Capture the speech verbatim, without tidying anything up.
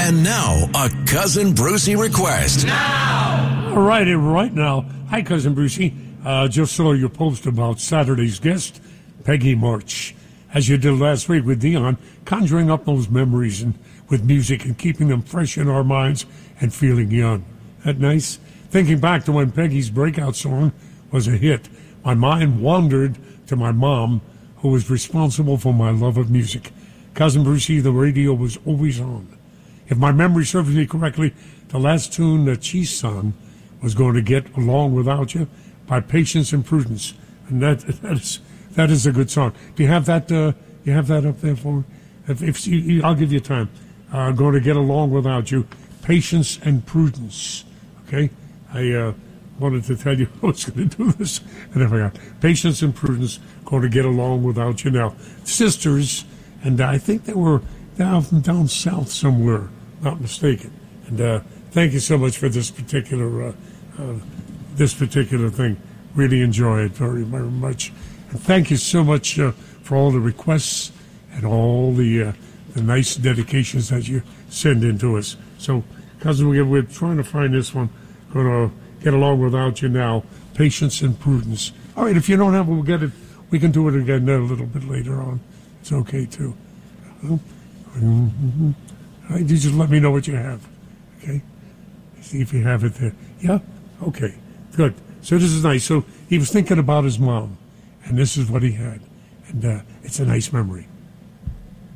And now, a Cousin Brucey request. Now! All right, and right now, hi, Cousin Brucey. Uh, just saw your post about Saturday's guest, Peggy March. As you did last week with Dion, conjuring up those memories and with music and keeping them fresh in our minds and feeling young. That nice? Thinking back to when Peggy's breakout song was a hit, my mind wandered to my mom, who was responsible for my love of music. Cousin Brucey, the radio was always on. If my memory serves me correctly, the last tune that she sung was going to get Along Without You by Patience and Prudence. And that, that is that is a good song. Do you have that uh, you have that up there for me? If, if you, I'll give you time. Uh, going to Get Along Without You, Patience and Prudence. Okay? I uh, wanted to tell you I was going to do this, and I forgot. Patience and Prudence, Going to Get Along Without You Now. Sisters, and I think they were down down south somewhere, not mistaken. And uh, thank you so much for this particular uh, uh, this particular thing. Really enjoy it very, very much. And thank you so much uh, for all the requests and all the uh, the nice dedications that you send in to us. So, cousin, we're, we're trying to find this one. Going to Get Along Without You Now, Patience and Prudence. All right, if you don't have it, we'll get it. We can do it again a little bit later on. It's okay, too. Mm-hmm. All right, you just let me know what you have, okay? See if you have it there. Yeah? Okay, good. So this is nice. So he was thinking about his mom, and this is what he had. And uh, it's a nice memory.